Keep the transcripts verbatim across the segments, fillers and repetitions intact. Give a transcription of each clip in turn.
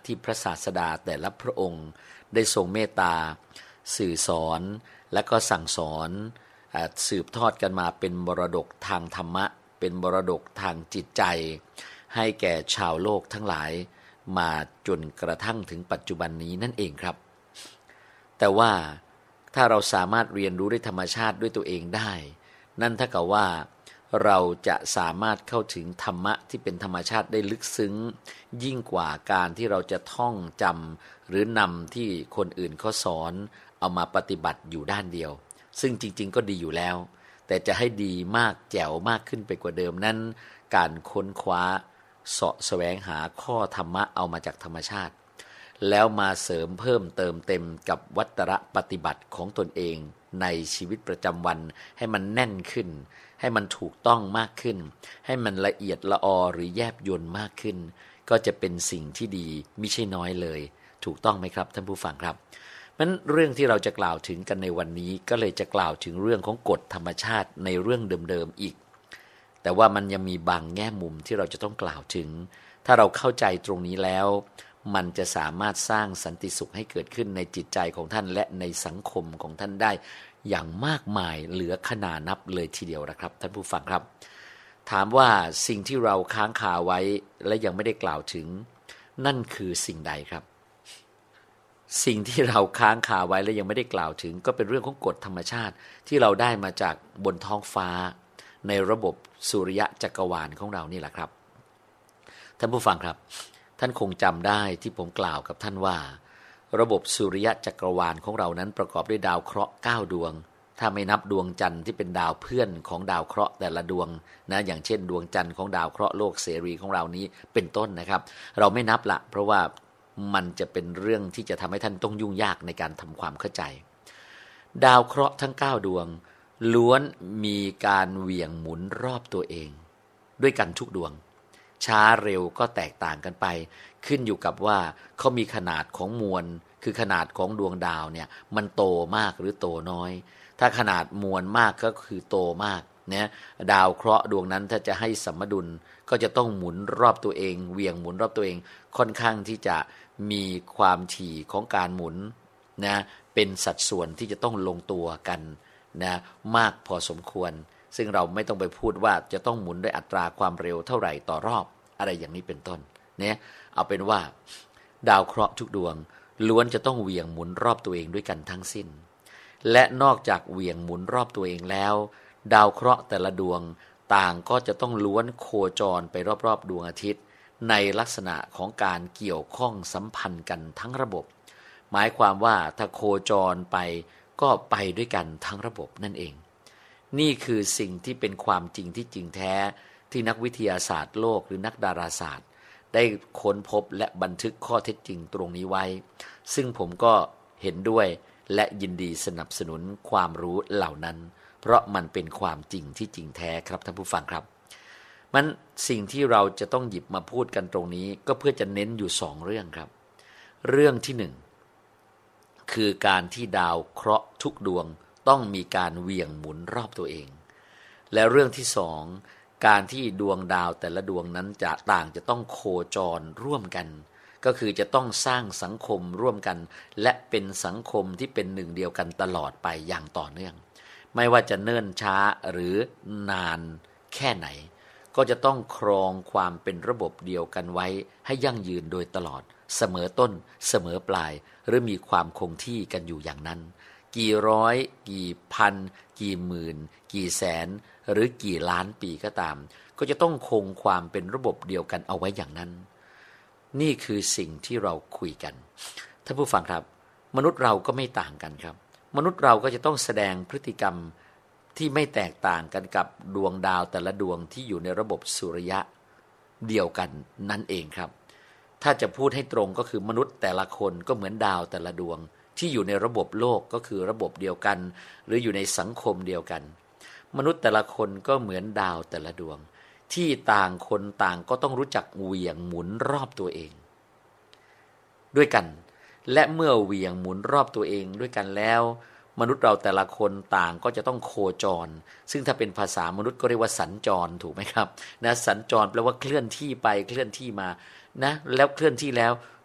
ที่พระศาสดาแต่ละพระองค์ได้ทรงเมตตาสื่อสอนและก็สั่งสอนสืบทอดกันมาเป็นมรดกทางธรรมะเป็นมรดกทางจิตใจให้แก่ชาวโลกทั้งหลายมาจนกระทั่งถึงปัจจุบันนี้นั่นเองครับแต่ว่าถ้าเราสามารถเรียนรู้ด้วยธรรมชาติด้วยตัวเองได้นั่นเท่ากับว่าเราจะสามารถเข้าถึงธรรมะที่เป็นธรรมชาติได้ลึกซึ้งยิ่งกว่าการที่เราจะท่องจำหรือนำที่คนอื่นเขาสอนเอามาปฏิบัติอยู่ด้านเดียวซึ่งจริงๆก็ดีอยู่แล้วแต่จะให้ดีมากแจ๋วมากขึ้นไปกว่าเดิมนั้นการค้นคว้าเสาะแสวงหาข้อธรรมะเอามาจากธรรมชาติแล้วมาเสริมเพิ่มเติมเต็มกับวัตรปฏิบัติของตนเองในชีวิตประจำวันให้มันแน่นขึ้นให้มันถูกต้องมากขึ้นให้มันละเอียดละออหรือแยบยลมากขึ้นก็จะเป็นสิ่งที่ดีมิใช่น้อยเลยถูกต้องไหมครับท่านผู้ฟังครับนั้นเรื่องที่เราจะกล่าวถึงกันในวันนี้ก็เลยจะกล่าวถึงเรื่องของกฎธรรมชาติในเรื่องเดิมๆอีกแต่ว่ามันยังมีบางแง่มุมที่เราจะต้องกล่าวถึงถ้าเราเข้าใจตรงนี้แล้วมันจะสามารถสร้างสันติสุขให้เกิดขึ้นในจิตใจของท่านและในสังคมของท่านได้อย่างมากมายเหลือขนานับเลยทีเดียวนะครับท่านผู้ฟังครับถามว่าสิ่งที่เราค้างคาไว้และยังไม่ได้กล่าวถึงนั่นคือสิ่งใดครับสิ่งที่เราค้างคาไว้และยังไม่ได้กล่าวถึงก็เป็นเรื่องของกฎธรรมชาติที่เราได้มาจากบนท้องฟ้าในระบบสุริยะจักรวาลของเรานี่แหละครับท่านผู้ฟังครับท่านคงจำได้ที่ผมกล่าวกับท่านว่าระบบสุริยะจักรวาลของเรานั้นประกอบด้วยดาวเคราะห์เก้าดวงถ้าไม่นับดวงจันทร์ที่เป็นดาวเพื่อนของดาวเคราะห์แต่ละดวงนะอย่างเช่นดวงจันทร์ของดาวเคราะห์โลกเสรีของเรานี้เป็นต้นนะครับเราไม่นับละเพราะว่ามันจะเป็นเรื่องที่จะทำให้ท่านต้องยุ่งยากในการทำความเข้าใจดาวเคราะห์ทั้งเก้าดวงล้วนมีการเหวี่ยงหมุนรอบตัวเองด้วยกันทุกดวงช้าเร็วก็แตกต่างกันไปขึ้นอยู่กับว่าเขามีขนาดของมวลคือขนาดของดวงดาวเนี่ยมันโตมากหรือโตน้อยถ้าขนาดมวลมากก็คือโตมากเนี่ยดาวเคราะห์ดวงนั้นถ้าจะให้สมดุลก็จะต้องหมุนรอบตัวเองเหวี่ยงหมุนรอบตัวเองค่อนข้างที่จะมีความถี่ของการหมุนนะเป็นสัดส่วนที่จะต้องลงตัวกันนะมากพอสมควรซึ่งเราไม่ต้องไปพูดว่าจะต้องหมุนด้วยอัตราความเร็วเท่าไหร่ต่อรอบอะไรอย่างนี้เป็นต้นเนี่ยเอาเป็นว่าดาวเคราะห์ทุกดวงล้วนจะต้องเหวี่ยงหมุนรอบตัวเองด้วยกันทั้งสิ้นและนอกจากเหวี่ยงหมุนรอบตัวเองแล้วดาวเคราะห์แต่ละดวงต่างก็จะต้องล้วนโคจรไปรอบๆดวงอาทิตย์ในลักษณะของการเกี่ยวข้องสัมพันธ์กันทั้งระบบหมายความว่าถ้าโคจรไปก็ไปด้วยกันทั้งระบบนั่นเองนี่คือสิ่งที่เป็นความจริงที่จริงแท้ที่นักวิทยาศาสตร์โลกหรือนักดาราศาสตร์ได้ค้นพบและบันทึกข้อเท็จจริงตรงนี้ไว้ซึ่งผมก็เห็นด้วยและยินดีสนับสนุนความรู้เหล่านั้นเพราะมันเป็นความจริงที่จริงแท้ครับท่านผู้ฟังครับมันสิ่งที่เราจะต้องหยิบมาพูดกันตรงนี้ก็เพื่อจะเน้นอยู่สองเรื่องครับเรื่องที่หนึ่งคือการที่ดาวเคราะห์ทุกดวงต้องมีการเหวี่ยงหมุนรอบตัวเองและเรื่องที่สองการที่ดวงดาวแต่ละดวงนั้นจะต่างจะต้องโคจรร่วมกันก็คือจะต้องสร้างสังคมร่วมกันและเป็นสังคมที่เป็นหนึ่งเดียวกันตลอดไปอย่างต่อเนื่องไม่ว่าจะเนิ่นช้าหรือนานแค่ไหนก็จะต้องครองความเป็นระบบเดียวกันไว้ให้ยั่งยืนโดยตลอดเสมอต้นเสมอปลายหรือมีความคงที่กันอยู่อย่างนั้นกี่ร้อยกี่พันกี่หมื่นกี่แสนหรือกี่ล้านปีก็ตามก็จะต้องคงความเป็นระบบเดียวกันเอาไว้อย่างนั้นนี่คือสิ่งที่เราคุยกันท่านผู้ฟังครับมนุษย์เราก็ไม่ต่างกันครับมนุษย์เราก็จะต้องแสดงพฤติกรรมที่ไม่แตกต่างกันกับดวงดาวแต่ละดวงที่อยู่ในระบบสุริยะเดียวกันนั่นเองครับถ้าจะพูดให้ตรงก็คือมนุษย์แต่ละคนก็เหมือนดาวแต่ละดวงที่อยู่ในระบบโลกก็คือระบบเดียวกันหรืออยู่ในสังคมเดียวกันมนุษย์แต่ละคนก็เหมือนดาวแต่ละดวงที่ต่างคนต่างก็ต้องรู้จักเหวี่ยงหมุนรอบตัวเองด้วยกันและเมื่อเหวี่ยงหมุนรอบตัวเองด้วยกันแล้วมนุษย์เราแต่ละคนต่างก็จะต้องโคจรซึ่งถ้าเป็นภาษามนุษย์ก็เรียกว่าสัญจรถูกไหมครับนะสัญจรแปลว่าเคลื่อนที่ไปเคลื่อนที่มานะแล้วเคลื่อนที่แล้ว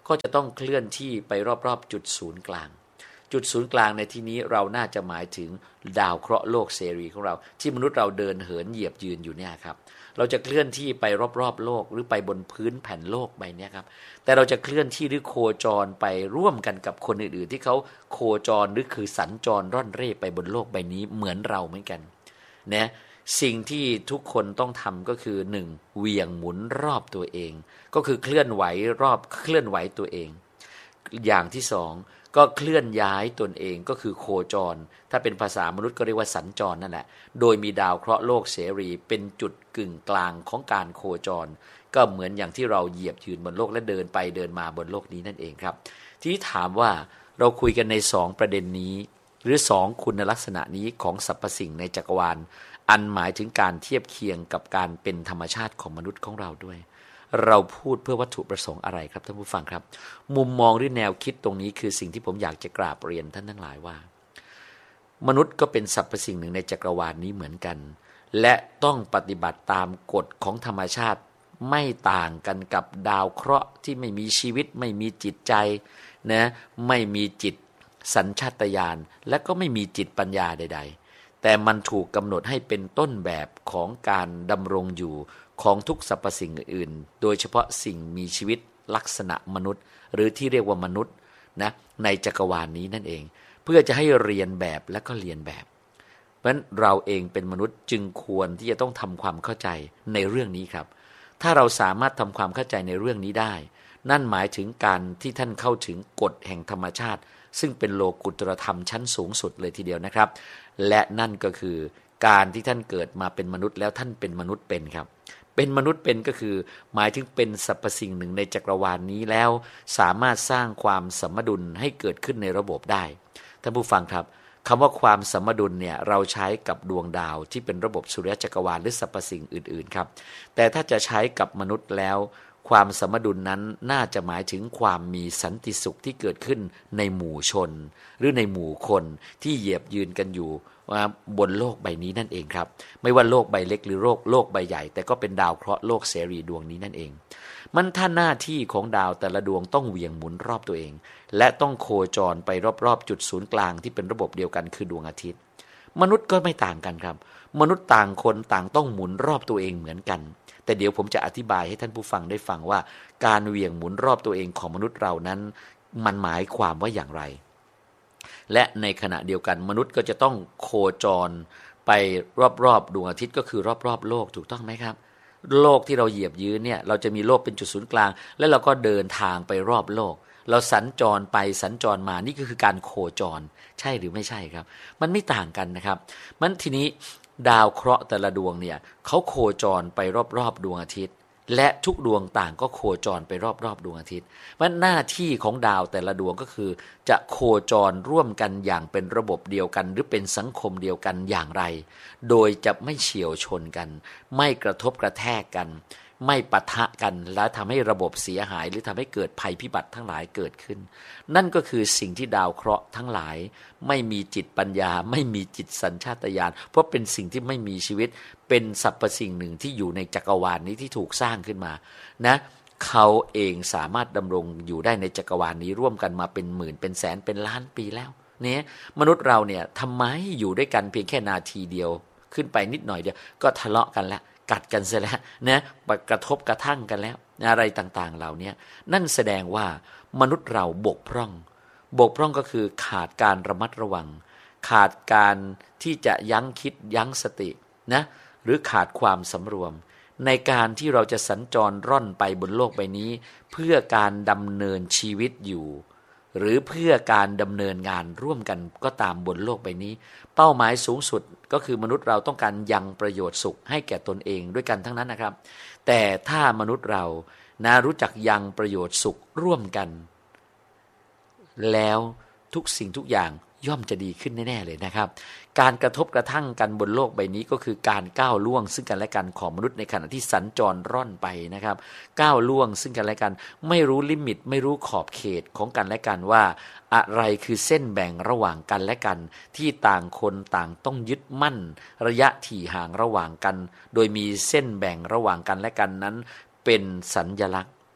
ก็จะต้องเคลื่อนที่ไปรอบๆจุดศูนย์กลางจุดศูนย์กลางในที่นี้เราน่าจะหมายถึงดาวเคราะห์โลกเสรีของเราที่มนุษย์เราเดินเหินเหยียบยืนอยู่เนี่ยครับเราจะเคลื่อนที่ไปรอบๆโลกหรือไปบนพื้นแผ่นโลกใบนี้ครับแต่เราจะเคลื่อนที่หรือโคจรไปร่วมกันกับคนอื่นๆที่เขาโคจรหรือคือสัญจรร่อนเร่ไปบนโลกใบนี้เหมือนเราเหมือนกันนะสิ่งที่ทุกคนต้องทำก็คือหนึ่งเหวี่ยงหมุนรอบตัวเองก็คือเคลื่อนไหวรอบเคลื่อนไหวตัวเองอย่างที่สองก็เคลื่อนย้ายตนเองก็คือโคจรถ้าเป็นภาษามนุษย์ก็เรียกว่าสัญจรนั่นแหละโดยมีดาวเคราะห์โลกเสรีเป็นจุดกึ่งกลางของการโคจรก็เหมือนอย่างที่เราเหยียบยืนบนโลกและเดินไปเดินมาบนโลกนี้นั่นเองครับทีนี้ถามว่าเราคุยกันในสองประเด็นนี้หรือสองคุณลักษณะนี้ของสรรพสิ่งในจักรวาลอันหมายถึงการเทียบเคียงกับการเป็นธรรมชาติของมนุษย์ของเราด้วยเราพูดเพื่อวัตถุประสงค์อะไรครับท่านผู้ฟังครับมุมมองหรือแนวคิดตรงนี้คือสิ่งที่ผมอยากจะกราบเรียนท่านทั้งหลายว่ามนุษย์ก็เป็นสรรพสิ่งหนึ่งในจักรวาลนี้เหมือนกันและต้องปฏิบัติตามกฎของธรรมชาติไม่ต่างกันกับดาวเคราะห์ที่ไม่มีชีวิตไม่มีจิตใจนะไม่มีจิตสัญชาตญาณและก็ไม่มีจิตปัญญาใดๆแต่มันถูกกำหนดให้เป็นต้นแบบของการดำรงอยู่ของทุกสรรพสิ่งอื่นๆโดยเฉพาะสิ่งมีชีวิตลักษณะมนุษย์หรือที่เรียกว่ามนุษย์นะในจักรวาลนี้นั่นเองเพื่อจะให้เรียนแบบและก็เรียนแบบเพราะฉะนั้นเราเองเป็นมนุษย์จึงควรที่จะต้องทำความเข้าใจในเรื่องนี้ครับถ้าเราสามารถทำความเข้าใจในเรื่องนี้ได้นั่นหมายถึงการที่ท่านเข้าถึงกฎแห่งธรรมชาติซึ่งเป็นโลกุตตรธรรมชั้นสูงสุดเลยทีเดียวนะครับและนั่นก็คือการที่ท่านเกิดมาเป็นมนุษย์แล้วท่านเป็นมนุษย์เป็นครับเป็นมนุษย์เป็นก็คือหมายถึงเป็นสรรพสิ่งหนึ่งในจักรวาลนี้แล้วสามารถสร้างความสมดุลให้เกิดขึ้นในระบบได้ท่านผู้ฟังครับคำว่าความสมดุลเนี่ยเราใช้กับดวงดาวที่เป็นระบบสุริยะจักรวาลหรือสรรพสิ่งอื่นๆครับแต่ถ้าจะใช้กับมนุษย์แล้วความสมดุลนั้นน่าจะหมายถึงความมีสันติสุขที่เกิดขึ้นในหมู่ชนหรือในหมู่คนที่เหยียบยืนกันอยู่บนโลกใบนี้นั่นเองครับไม่ว่าโลกใบเล็กหรือโลกโลกใบใหญ่แต่ก็เป็นดาวเคราะห์โลกเสรีดวงนี้นั่นเองมันท่านหน้าที่ของดาวแต่ละดวงต้องเหวี่ยงหมุนรอบตัวเองและต้องโคจรไปรอบๆจุดศูนย์กลางที่เป็นระบบเดียวกันคือดวงอาทิตย์มนุษย์ก็ไม่ต่างกันครับมนุษย์ต่างคนต่างต้องหมุนรอบตัวเองเหมือนกันแต่เดี๋ยวผมจะอธิบายให้ท่านผู้ฟังได้ฟังว่าการเหวี่ยงหมุนรอบตัวเองของมนุษย์เรานั้นมันหมายความว่าอย่างไรและในขณะเดียวกันมนุษย์ก็จะต้องโคจรไปรอบๆดวงอาทิตย์ก็คือรอบๆโลกถูกต้องไหมครับโลกที่เราเหยียบยืนเนี่ยเราจะมีโลกเป็นจุดศูนย์กลางและเราก็เดินทางไปรอบโลกเราสัญจรไปสัญจรมานี่ก็คือการโคจรใช่หรือไม่ใช่ครับมันไม่ต่างกันนะครับมันทีนี้ดาวเคราะห์แต่ละดวงเนี่ยเขาโคจรไปรอบๆดวงอาทิตย์และทุกดวงต่างก็โคจรไปรอบๆดวงอาทิตย์มันหน้าที่ของดาวแต่ละดวงก็คือจะโคจรร่วมกันอย่างเป็นระบบเดียวกันหรือเป็นสังคมเดียวกันอย่างไรโดยจะไม่เฉี่ยวชนกันไม่กระทบกระแทกกันไม่ปะทะกันแล้วทำให้ระบบเสียหายหรือทำให้เกิดภัยพิบัติทั้งหลายเกิดขึ้นนั่นก็คือสิ่งที่ดาวเคราะห์ทั้งหลายไม่มีจิตปัญญาไม่มีจิตสัญชาตญาณเพราะเป็นสิ่งที่ไม่มีชีวิตเป็นสรรพสิ่งหนึ่งที่อยู่ในจักรวาลนี้ที่ถูกสร้างขึ้นมานะเขาเองสามารถดำรงอยู่ได้ในจักรวาลนี้ร่วมกันมาเป็นหมื่นเป็นแสนเป็นล้านปีแล้วเนี่ยมนุษย์เราเนี่ยทำไมอยู่ด้วยกันเพียงแค่นาทีเดียวขึ้นไปนิดหน่อยเดียวก็ทะเลาะกันแล้วกัดกันซะแล้วนะกระทบกระทั่งกันแล้วอะไรต่างๆเหล่านี้นั่นแสดงว่ามนุษย์เราบกพร่องบกพร่องก็คือขาดการระมัดระวังขาดการที่จะยั้งคิดยั้งสตินะหรือขาดความสำรวมในการที่เราจะสัญจรร่อนไปบนโลกใบนี้เพื่อการดำเนินชีวิตอยู่หรือเพื่อการดำเนินงานร่วมกันก็ตามบนโลกใบนี้เป้าหมายสูงสุดก็คือมนุษย์เราต้องการยังประโยชน์สุขให้แก่ตนเองด้วยกันทั้งนั้นนะครับแต่ถ้ามนุษย์เรานะรู้จักยังประโยชน์สุขร่วมกันแล้วทุกสิ่งทุกอย่างย่อมจะดีขึ้นแน่ๆเลยนะครับการกระทบกระทั่งกันบนโลกใบนี้ก็คือการก้าวล่วงซึ่งกันและกันของมนุษย์ในขณะที่สัญจรร่อนไปนะครับก้าวล่วงซึ่งกันและกันไม่รู้ลิมิตไม่รู้ขอบเขตของกันและกันว่าอะไรคือเส้นแบ่งระหว่างกันและกันที่ต่างคนต่างต้องยึดมั่นระยะถี่ห่างระหว่างกันโดยมีเส้นแบ่งระหว่างกันและกันนั้นเป็นสัญลักษณ์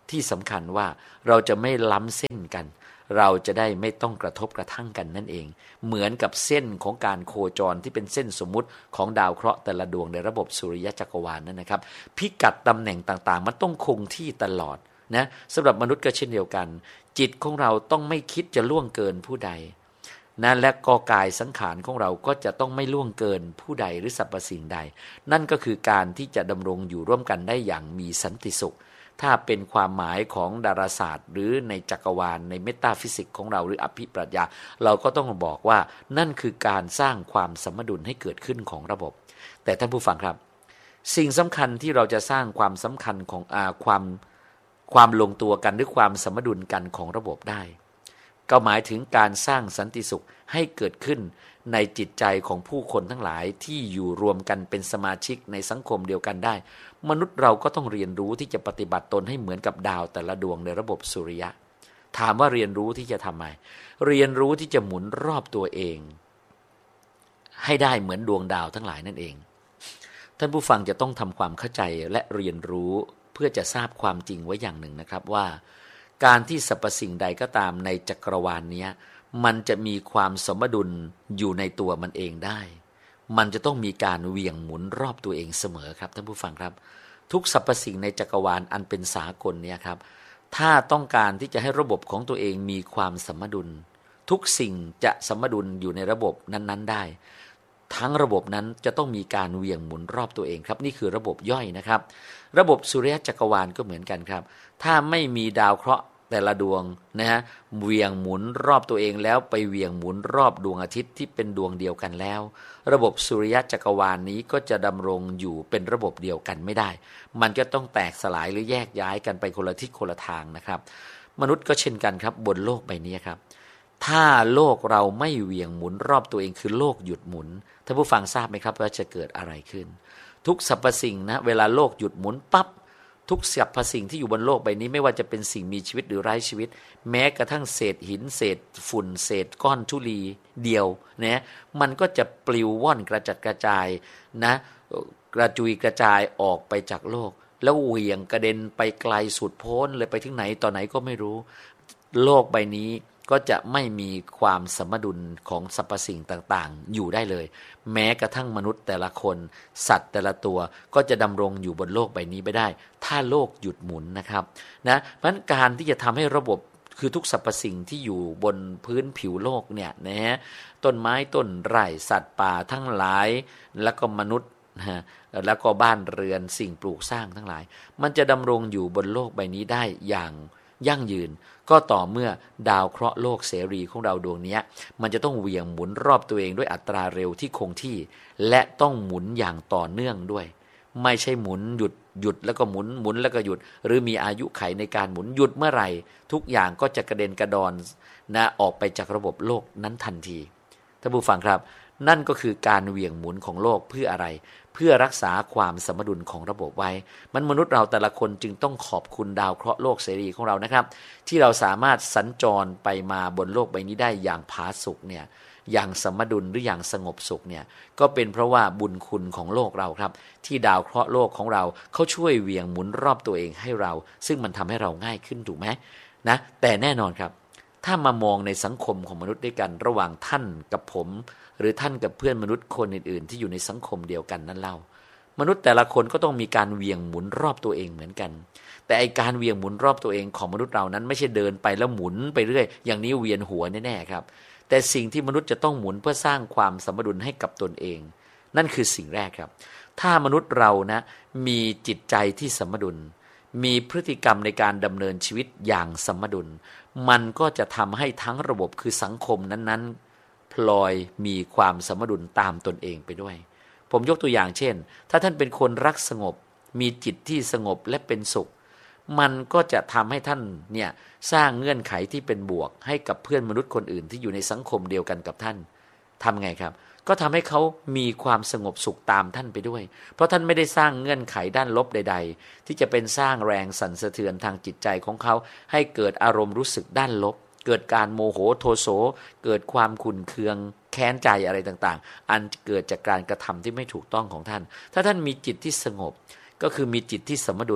ที่สำคัญว่าเราจะไม่ล้ำเส้นกันเราจะได้ไม่ต้องกระทบกระทั่งกันนั่นเองเหมือนกับเส้นของการโคจรที่เป็นเส้นสมมุติของดาวเคราะห์แต่ละดวงในระบบสุริยะจักรวาลนั่นนะครับพิกัดตำแหน่งต่างๆมันต้องคงที่ตลอดนะสำหรับมนุษย์ก็เช่นเดียวกันจิตของเราต้องไม่คิดจะล่วงเกินผู้ใดนะและกอกายสังขารของเราก็จะต้องไม่ล่วงเกินผู้ใดหรือสรรพสิ่งใดนั่นก็คือการที่จะดำรงอยู่ร่วมกันได้อย่างมีสันติสุขถ้าเป็นความหมายของดาราศาสตร์หรือในจักรวาลในเมตาฟิสิกส์ของเราหรืออภิปรัชญาเราก็ต้องบอกว่านั่นคือการสร้างความสมดุลให้เกิดขึ้นของระบบแต่ท่านผู้ฟังครับสิ่งสำคัญที่เราจะสร้างความสำคัญของอาความความลงตัวกันหรือความสมดุลกันของระบบได้ก็หมายถึงการสร้างสันติสุขให้เกิดขึ้นในจิตใจของผู้คนทั้งหลายที่อยู่รวมกันเป็นสมาชิกในสังคมเดียวกันได้มนุษย์เราก็ต้องเรียนรู้ที่จะปฏิบัติตนให้เหมือนกับดาวแต่ละดวงในระบบสุริยะถามว่าเรียนรู้ที่จะทำไมเรียนรู้ที่จะหมุนรอบตัวเองให้ได้เหมือนดวงดาวทั้งหลายนั่นเองท่านผู้ฟังจะต้องทำความเข้าใจและเรียนรู้เพื่อจะทราบความจริงไว้อย่างหนึ่งนะครับว่าการที่สรรพสิ่งใดก็ตามในจักรวาลนี้มันจะมีความสมดุลอยู่ในตัวมันเองได้มันจะต้องมีการเหวี่ยงหมุนรอบตัวเองเสมอครับท่านผู้ฟังครับทุกสรรพสิ่งในจักรวาลอันเป็นสากลเนี่ยครับถ้าต้องการที่จะให้ระบบของตัวเองมีความสมดุลทุกสิ่งจะสมดุลอยู่ในระบบนั้นๆได้ทั้งระบบนั้นจะต้องมีการเหวี่ยงหมุนรอบตัวเองครับนี่คือระบบย่อยนะครับระบบสุริยะจักรวาลก็เหมือนกันครับถ้าไม่มีดาวเคราะห์แต่ละดวงนะฮะเหวี่ยงหมุนรอบตัวเองแล้วไปเหวี่ยงหมุนรอบดวงอาทิตย์ที่เป็นดวงเดียวกันแล้วระบบสุริยะจักรวาลนี้ก็จะดำรงอยู่เป็นระบบเดียวกันไม่ได้มันก็ต้องแตกสลายหรือแยกย้ายกันไปคนละทิศคนละทางนะครับมนุษย์ก็เช่นกันครับบนโลกใบนี้ครับถ้าโลกเราไม่เหวี่ยงหมุนรอบตัวเองคือโลกหยุดหมุนท่านผู้ฟังทราบไหมครับว่าจะเกิดอะไรขึ้นทุกสรรพสิ่งนะเวลาโลกหยุดหมุนปั๊บทุกสรรพสิ่งที่อยู่บนโลกใบนี้ไม่ว่าจะเป็นสิ่งมีชีวิตหรือไร้ชีวิตแม้กระทั่งเศษหินเศษฝุ่นเศษก้อนธุลีเดียวนะมันก็จะปลิวว่อนกระจัดกระจายนะกระจุยกระจายออกไปจากโลกแล้วเหวี่ยงกระเด็นไปไกลสุดโพ้นเลยไปถึงไหนต่อไหนก็ไม่รู้โลกใบนี้ก็จะไม่มีความสมดุลของสรรพสิ่งต่างๆอยู่ได้เลยแม้กระทั่งมนุษย์แต่ละคนสัตว์แต่ละตัวก็จะดำรงอยู่บนโลกใบนี้ไม่ได้ถ้าโลกหยุดหมุนนะครับนะเพราะฉะนั้นการที่จะทำให้ระบบคือทุกสรรพสิ่งที่อยู่บนพื้นผิวโลกเนี่ยนะฮะต้นไม้ต้นไร่สัตว์ป่าทั้งหลายแล้วก็มนุษย์นะแล้วก็บ้านเรือนสิ่งปลูกสร้างทั้งหลายมันจะดำรงอยู่บนโลกใบนี้ได้อย่างยั่งยืนก็ต่อเมื่อดาวเคราะห์โลกเสรีของเราดวงนี้มันจะต้องเหวี่ยงหมุนรอบตัวเองด้วยอัตราเร็วที่คงที่และต้องหมุนอย่างต่อเนื่องด้วยไม่ใช่หมุนหยุดหยุดแล้วก็หมุนหมุนแล้วก็หยุดหรือมีอายุไขในการหมุนหยุดเมื่อไหร่ทุกอย่างก็จะกระเด็นกระดอนนะออกไปจากระบบโลกนั้นทันทีท่านผู้ฟังครับนั่นก็คือการเหวี่ยงหมุนของโลกเพื่ออะไรเพื่อรักษาความสมดุลของระบบไว้มันมนุษย์เราแต่ละคนจึงต้องขอบคุณดาวเคราะห์โลกเสรีของเรานะครับที่เราสามารถสัญจรไปมาบนโลกใบนี้ได้อย่างผาสุกเนี่ยอย่างสมดุลหรืออย่างสงบสุขเนี่ยก็เป็นเพราะว่าบุญคุณของโลกเราครับที่ดาวเคราะห์โลกของเราเขาช่วยเหวี่ยงหมุนรอบตัวเองให้เราซึ่งมันทำให้เราง่ายขึ้นถูกไหมนะแต่แน่นอนครับถ้ามามองในสังคมของมนุษย์ด้วยกันระหว่างท่านกับผมหรือท่านกับเพื่อนมนุษย์คนอื่นๆที่อยู่ในสังคมเดียวกันนั่นเล่ามนุษย์แต่ละคนก็ต้องมีการเหวี่ยงหมุนรอบตัวเองเหมือนกันแต่ไอการเหวี่ยงหมุนรอบตัวเองของมนุษย์เรานั้นไม่ใช่เดินไปแล้วหมุนไปเรื่อยอย่างนี้เวียนหัวแน่ๆครับแต่สิ่งที่มนุษย์จะต้องหมุนเพื่อสร้างความสมดุลให้กับตนเองนั่นคือสิ่งแรกครับถ้ามนุษย์เรานะมีจิตใจที่สมดุลมีพฤติกรรมในการดำเนินชีวิตอย่างสมดุลมันก็จะทำให้ทั้งระบบคือสังคมนั้นๆพลอยมีความสมดุลตามตนเองไปด้วยผมยกตัวอย่างเช่นถ้าท่านเป็นคนรักสงบมีจิตที่สงบและเป็นสุขมันก็จะทำให้ท่านเนี่ยสร้างเงื่อนไขที่เป็นบวกให้กับเพื่อนมนุษย์คนอื่นที่อยู่ในสังคมเดียวกันกับท่านทำไงครับก็ทำให้เขามีความสงบสุขตามท่านไปด้วยเพราะท่านไม่ได้สร้างเงื่อนไขด้านลบใดๆที่จะเป็นสร้างแรงสั่นสะเทือนทางจิตใจของเขาให้เกิดอารมณ์รู้สึกด้านลบเกิดการโมโหโทโสเกิดความขุ่นเคืองแค้นใจอะไรต่างๆอันเกิดจากการกระทำที่ไม่ถูกต้องของท่านถ้าท่านมีจิตที่สงบก็คือมีจิตที่สมดุล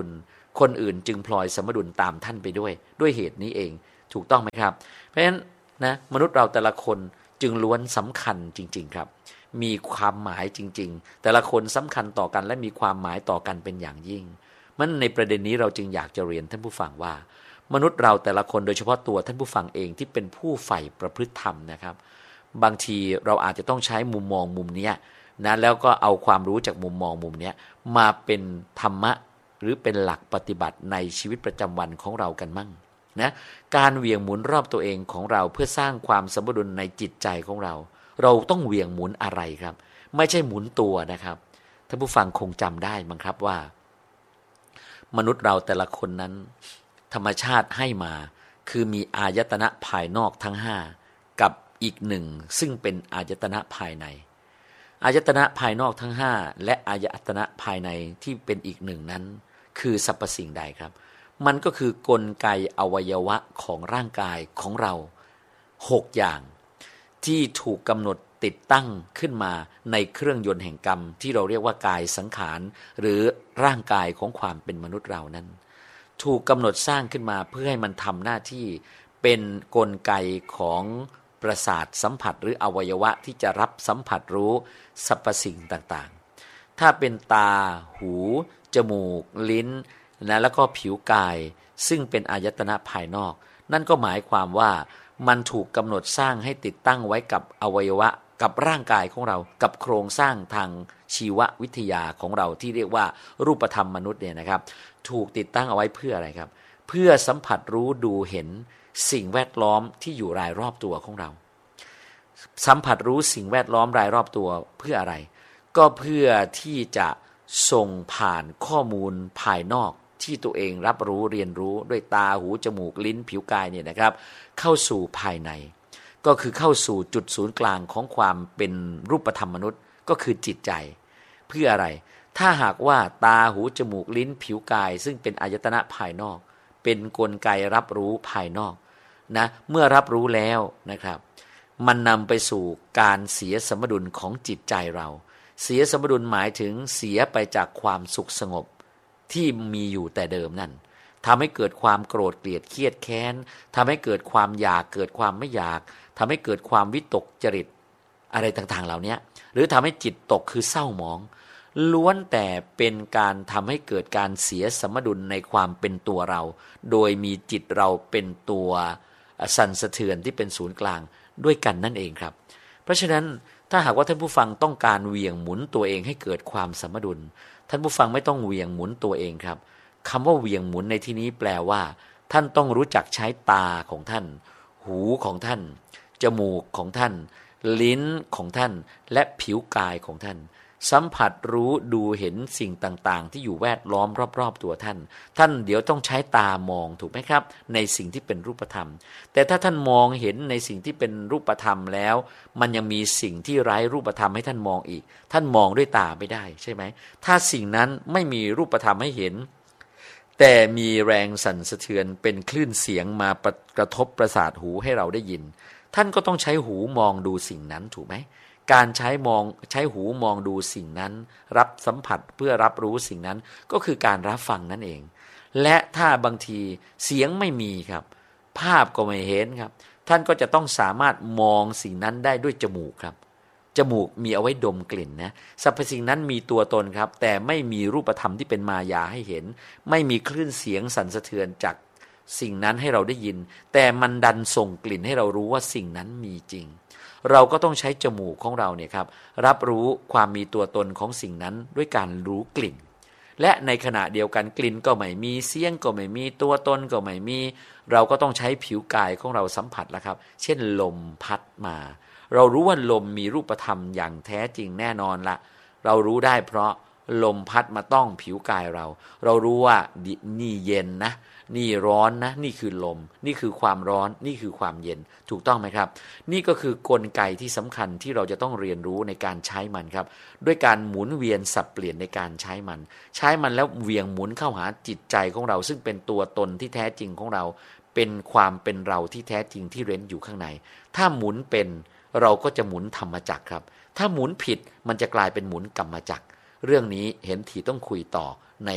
คนอื่นจึงพลอยสมดุลตามท่านไปด้วยด้วยเหตุนี้เองถูกต้องไหมครับเพราะฉะนั้นนะมนุษย์เราแต่ละคนจึงล้วนสำคัญจริงๆครับมีความหมายจริงๆแต่ละคนสำคัญต่อกันและมีความหมายต่อกันเป็นอย่างยิ่งมันในประเด็นนี้เราจึงอยากจะเรียนท่านผู้ฟังว่ามนุษย์เราแต่ละคนโดยเฉพาะตัวท่านผู้ฟังเองที่เป็นผู้ใฝ่ประพฤติธรรมนะครับบางทีเราอาจจะต้องใช้มุมมองมุมนี้นะแล้วก็เอาความรู้จากมุมมองมุมนี้มาเป็นธรรมะหรือเป็นหลักปฏิบัติในชีวิตประจำวันของเรากันมั่งนะการเหวี่ยงหมุนรอบตัวเองของเราเพื่อสร้างความสมดุลในจิตใจของเราเราต้องเหวี่ยงหมุนอะไรครับไม่ใช่หมุนตัวนะครับท่านผู้ฟังคงจำได้มั้งครับว่ามนุษย์เราแต่ละคนนั้นธรรมชาติให้มาคือมีอายตนะภายนอกทั้งห้ากับอีกหนึ่งซึ่งเป็นอายตนะภายในอายตนะภายนอกทั้งห้าและอายตนะภายในที่เป็นอีกหนึ่งนั้นคือสรรพสิ่งใดครับมันก็คือกลไกอวัยวะของร่างกายของเราหกอย่างที่ถูกกำหนดติดตั้งขึ้นมาในเครื่องยนต์แห่งกรรมที่เราเรียกว่ากายสังขารหรือร่างกายของความเป็นมนุษย์เรานั้นถูกกำหนดสร้างขึ้นมาเพื่อให้มันทำหน้าที่เป็นกลไกของประสาทสัมผัสหรืออวัยวะที่จะรับสัมผัสรู้สรรพสิ่งต่างๆถ้าเป็นตาหูจมูกลิ้นนะแล้วก็ผิวกายซึ่งเป็นอายตนะภายนอกนั่นก็หมายความว่ามันถูกกำหนดสร้างให้ติดตั้งไว้กับอวัยวะกับร่างกายของเรากับโครงสร้างทางชีววิทยาของเราที่เรียกว่ารูปธรรมมนุษย์เนี่ยนะครับถูกติดตั้งเอาไว้เพื่ออะไรครับเพื่อสัมผัสรู้ดูเห็นสิ่งแวดล้อมที่อยู่รายรอบตัวของเราสัมผัสรู้สิ่งแวดล้อมรายรอบตัวเพื่ออะไรก็เพื่อที่จะส่งผ่านข้อมูลภายนอกที่ตัวเองรับรู้เรียนรู้ด้วยตาหูจมูกลิ้นผิวกายเนี่ยนะครับเข้าสู่ภายในก็คือเข้าสู่จุดศูนย์กลางของความเป็นรูปธรรมมนุษย์ก็คือจิตใจเพื่ออะไรถ้าหากว่าตาหูจมูกลิ้นผิวกายซึ่งเป็นอายตนะภายนอกเป็นกลไกรับรู้ภายนอกนะเมื่อรับรู้แล้วนะครับมันนำไปสู่การเสียสมดุลของจิตใจเราเสียสมดุลหมายถึงเสียไปจากความสุขสงบที่มีอยู่แต่เดิมนั่นทำให้เกิดความโกรธเกลียดเครียดแค้นทำให้เกิดความอยากเกิดความไม่อยากทำให้เกิดความวิตกจริตอะไรต่างๆเหล่านี้หรือทำให้จิตตกคือเศร้าหมองล้วนแต่เป็นการทำให้เกิดการเสียสมดุลในความเป็นตัวเราโดยมีจิตเราเป็นตัวสั่นสะเทือนที่เป็นศูนย์กลางด้วยกันนั่นเองครับเพราะฉะนั้นถ้าหากว่าท่านผู้ฟังต้องการเหวี่ยงหมุนตัวเองให้เกิดความสมดุลท่านผู้ฟังไม่ต้องเหวี่ยงหมุนตัวเองครับคำว่าเหวี่ยงหมุนในที่นี้แปลว่าท่านต้องรู้จักใช้ตาของท่านหูของท่านจมูกของท่านลิ้นของท่านและผิวกายของท่านสัมผัสรู้ดูเห็นสิ่งต่างๆที่อยู่แวดล้อมรอบๆตัวท่านท่านเดี๋ยวต้องใช้ตามองถูกไหมครับในสิ่งที่เป็นรูปธรรมแต่ถ้าท่านมองเห็นในสิ่งที่เป็นรูปธรรมแล้วมันยังมีสิ่งที่ไร้รูปธรรมให้ท่านมองอีกท่านมองด้วยตาไม่ได้ใช่ไหมถ้าสิ่งนั้นไม่มีรูปธรรมให้เห็นแต่มีแรงสั่นสะเทือนเป็นคลื่นเสียงมากระทบประสาทหูให้เราได้ยินท่านก็ต้องใช้หูมองดูสิ่งนั้นถูกไหมการใช้มองใช้หูมองดูสิ่งนั้นรับสัมผัสเพื่อรับรู้สิ่งนั้นก็คือการรับฟังนั่นเองและถ้าบางทีเสียงไม่มีครับภาพก็ไม่เห็นครับท่านก็จะต้องสามารถมองสิ่งนั้นได้ด้วยจมูกครับจมูกมีเอาไว้ดมกลิ่นนะสรรพสิ่งนั้นมีตัวตนครับแต่ไม่มีรูปธรรมที่เป็นมายาให้เห็นไม่มีคลื่นเสียงสั่นสะเทือนจากสิ่งนั้นให้เราได้ยินแต่มันดันส่งกลิ่นให้เรารู้ว่าสิ่งนั้นมีจริงเราก็ต้องใช้จมูกของเราเนี่ยครับรับรู้ความมีตัวตนของสิ่งนั้นด้วยการรู้กลิ่นและในขณะเดียวกันกลิ่นก็ไม่มีเสียงก็ไม่มีตัวตนก็ไม่มีเราก็ต้องใช้ผิวกายของเราสัมผัสแล้วครับเช่นลมพัดมาเรารู้ว่าลมมีรูปธรรมอย่างแท้จริงแน่นอนละเรารู้ได้เพราะลมพัดมาต้องผิวกายเราเรารู้ว่านี่เย็นนะนี่ร้อนนะนี่คือลมนี่คือความร้อนนี่คือความเย็นถูกต้องไหมครับนี่ก็คือกลไกที่สำคัญที่เราจะต้องเรียนรู้ในการใช้มันครับด้วยการหมุนเวียนสับเปลี่ยนในการใช้มันใช้มันแล้วเวียงหมุนเข้าหาจิตใจของเราซึ่งเป็นตัวตนที่แท้จริงของเราเป็นความเป็นเราที่แท้จริงที่เร้นอยู่ข้างในถ้าหมุนเป็นเราก็จะหมุนธรรมจักรครับถ้าหมุนผิดมันจะกลายเป็นหมุนกรรมจักรเรื่องนี้เห็นทีต้องคุยต่อใน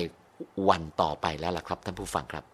วันต่อไปแล้วล่ะครับท่านผู้ฟังครับ